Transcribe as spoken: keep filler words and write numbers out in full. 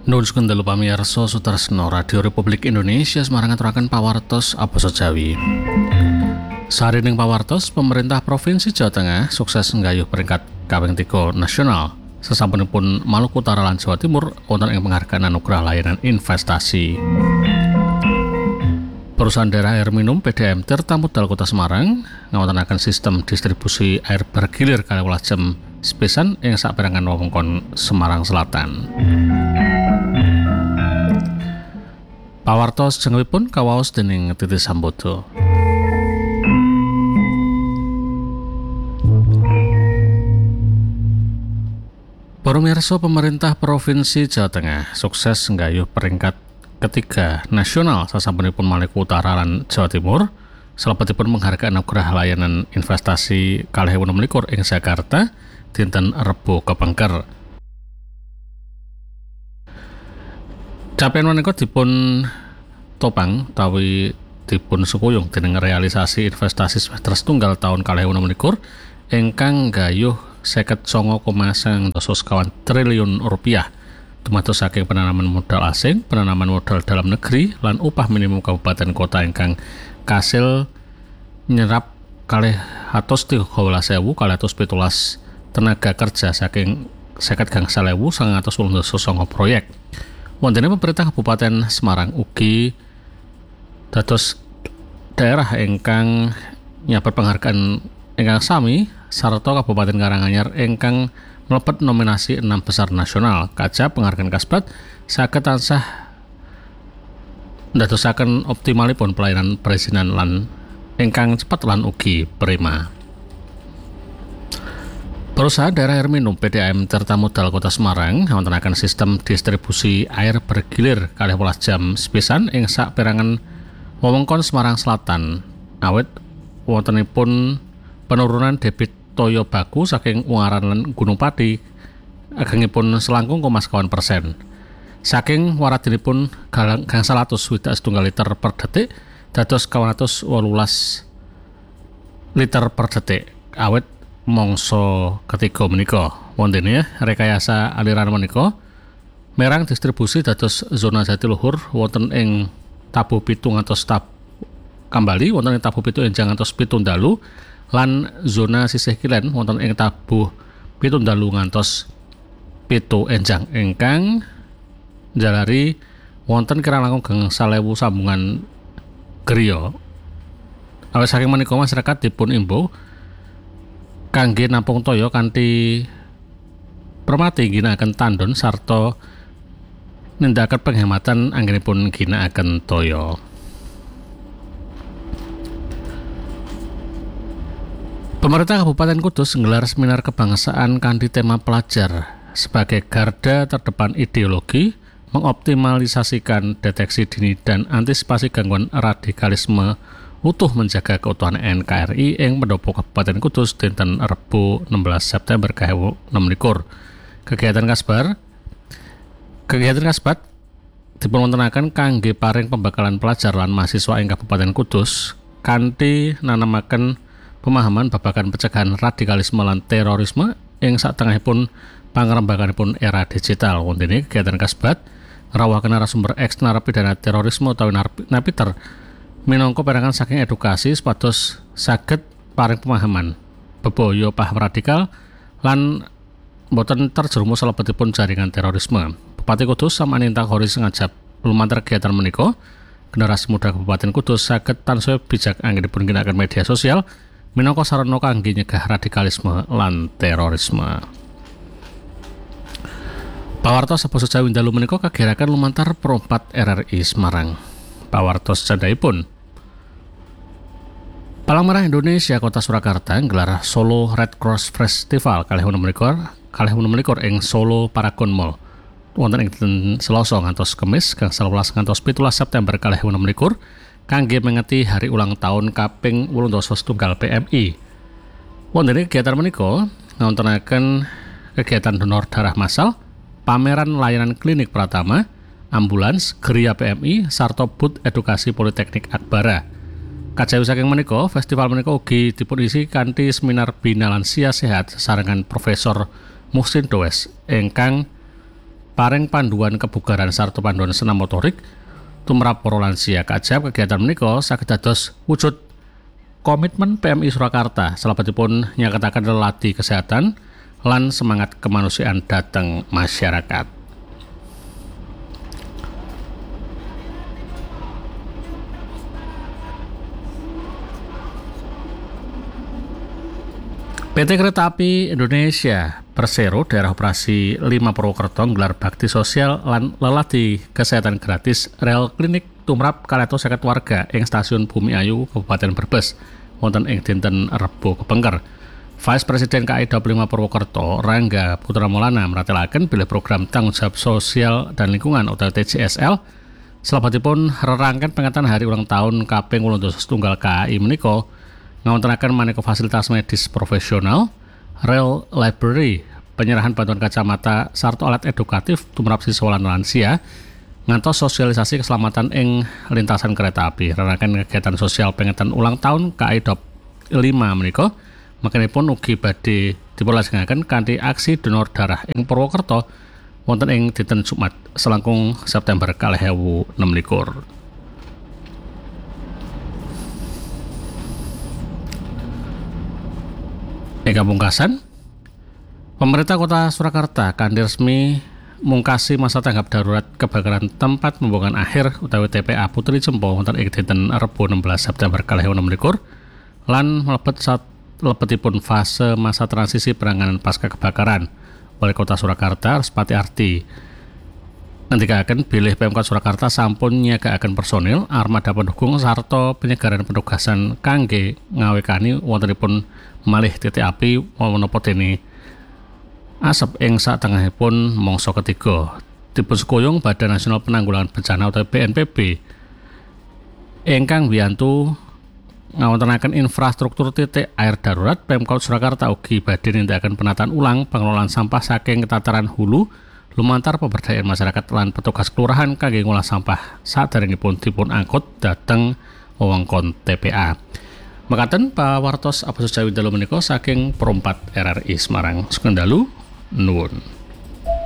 Nuhun sekendalo pamirsa Sutresna Radio Republik Indonesia Semarang aturaken pawartos Abasa Jawi. Sarining pawartos, pemerintah Provinsi Jawa Tengah sukses nggayuh peringkat kaping tiga nasional sasampunipun Maluku Utara lan Jawa Timur wonten ing penghargaan anugerah layanan investasi. Perusahaan daerah air minum P D M Tirta Modal Kota Semarang ngawontenaken sistem distribusi air bergilir kalih welas jam sepisan ing saperangan wewengkon Semarang Selatan. Pawartos jengipun kawaos dening Titi Sambodo. Para mirsa, pemerintah Provinsi Jawa Tengah sukses nggayuh peringkat ketiga nasional sasampunipun Maluku Utara lan Jawa Timur salebetipun penghargaan anugerah layanan investasi kalih ewu enem likur ing Jakarta dinten Rebo kepengker. Capaian menika dipun topang tawi dipun sukuyung dening realisasi investasi semester setunggal tahun kalih ewu enem likur ingkang nggayuh seket sanga koma sekawan triliun rupiah dumados saking penanaman modal asing, penanaman modal dalam negeri, lan upah minimum kabupaten kota ingkang kasil nyerap kalih atus tiga belas ewu kalih atus pitulas tenaga kerja saking seket gangsal ewu sangang atus wolung dasa sanga proyek. Wontene pemerintah Kabupaten Semarang ugi dados daerah ingkang nyabet penghargaan ingkang sami sarta Kabupaten Karanganyar ingkang mlebet nominasi enam besar nasional. Kaca penghargaan kasebut saged tansah ndadosaken optimalipun pelayanan perizinan lan ingkang cepat lan ugi prima. Perusahaan daerah air minum P D M Tirta Modal Kota Semarang ngawontenaken sistem distribusi air bergilir kalih welas jam sepisan ing saperangan wewengkon Semarang Selatan awit wontenipun penurunan debit toyo baku saking Ungaran lan Gunung Pati agengipun selangkung koma sekawan persen. Saking waradinipun gangsal atus swidak setunggal liter per detik dados kawan atus wolulas liter per detik awit mangsa ketiga menika wonten ya rekayasa aliran menika merang distribusi dados zona Jatiluhur wonten ing tabuh pitu ngantos tab kembali wonten ing tabuh pitu enjang ngantos pitu dalu lan zona sisih kilen wonten ing tabuh pitu dalu ngantos pitu enjang ingkang njalari wonten kirang langkung gangsal ewu sambungan griya. Awit saking menika masyarakat dipun imbau kangge nampung toya kanthi permati ginakaken tandon sarta nindakaken penghematan anggenipun ginakaken toya. Pemerintah Kabupaten Kudus nggelar seminar kebangsaan kanthi tema pelajar sebagai garda terdepan ideologi, mengoptimalisasikan deteksi dini dan antisipasi gangguan radikalisme utuh menjaga keutuhan N K R I ing pendopo Kabupaten Kudus dinten Rebo enam belas September dua ribu enam likur. Kegiatan kasbar kegiatan kasbat dipunwontenaken kangge paring pembekalan pelajar lan mahasiswa ing Kabupaten Kudus kanthi nanemaken pemahaman babagan pencegahan radikalisme lan terorisme ing satengahipun pangrembanganipun era digital. Wonten kegiatan kasbat ngrawuhaken narasumber eks narapidana terorisme utawi napiter minangka perangan saking edukasi supados saged paring pemahaman bebaya paham radikal lan boten terjerumus salebetipun jaringan terorisme. Bupati Kudus Samanintang Horis ngajab lumantar kegiatan menika generasi muda Kabupaten Kudus saged tansaya bijak anggenipun ginakaken media sosial minangka sarana kangge nyegah radikalisme lan terorisme. Pawartos Abasa Jawi dalu menika kagiraken lumantar Pro empat R R I Semarang. Pawartos candhaipun Palang Merah Indonesia Kota Surakarta nggelar Solo Red Cross Festival kalih enem likur kalih enem likur ing Solo Paragon Mall wonten ing dinten Selasa ngantos Kamis gangsal welas ngantos pitulas September kalih enem likur kangge mengeti hari ulang tahun kaping wolung dasa setunggal P M I. Wonten ing kegiatan menika ngawontenaken kegiatan donor darah massal, pameran layanan klinik pratama, ambulans, geria P M I sarta booth edukasi Politeknik Akbara. Kajawi saking menika, festival menika ugi dipunisi kanthi seminar bina lansia sehat sarengan Profesor Muhsin Does ingkang paring panduan kebugaran sarta panduan senam motorik tumrap para lansia. Kajab kegiatan menika saged dados wujud komitmen P M I Surakarta salebetipun nyaketaken lelati kesehatan lan semangat kemanusiaan dhateng masyarakat. P T Kereta Api Indonesia Persero Daerah Operasi lima Purwokerto nggelar bakti sosial lan lelati kesehatan gratis rel klinik tumrap kalih atus seket warga ing Stasiun Bumi Ayu Kabupaten Brebes wonten ing dinten Rebo kepengker. Vice Presiden K I D A P lima Purwokerto Rangga Putra Maulana meratelaken bilih program tanggung jawab sosial dan lingkungan atau T J S L salebetipun rerangken pengeten hari ulang tahun kaping wolu dasa setunggal K A I menika ngawontenaken maneka fasilitas medis profesional, rel library, penyerahan bantuan kacamata sarta alat edukatif tumrap siswa lan lansia, ngantos sosialisasi keselamatan ing lintasan kereta api. Rerangken kegiatan sosial pengeten ulang tahun K I D A P lima menika makenipun ugi badhe dipunlajengaken kanthi aksi donor darah ing Purwokerto wonten ing dinten Jumat selangkung September kalih ewu enem likur. Ing pungkasan, pemerintah Kota Surakarta kanthi resmi mungkasi masa tanggap darurat kebakaran tempat pembuangan akhir utawi T P A Putri Cempo wonten ing dinten Rebo enam belas September kalih ewu enem likur lan mlebet saat lebetipun fase masa transisi penanganan pasca kebakaran. Wali Kota Surakarta Respati Arti ngendikaken bilih Pemkot Surakarta sampun nyiagakaken personil, armada pendukung sarta penyegaran penugasan kangge ngawekani wontenipun malih titik api menapa dene asep ing satengahipun mangsa ketiga. Dipun sekuyung Badan Nasional Penanggulangan Bencana atau B N P B ingkang mbiyantu ngawontenaken infrastruktur titik air darurat. Pemkot Surakarta ugi badhe nindakaken penataan ulang pengelolaan sampah saking tataran hulu lumantar pemberdayaan masyarakat lan petugas kelurahan kangge ngolah sampah saderengipun dipun angkut dhateng wewengkon T P A. Mekaten pawartos Abah Sujawi dalu menika saking Perumpat R R I Semarang. Sugeng dalu nuwun.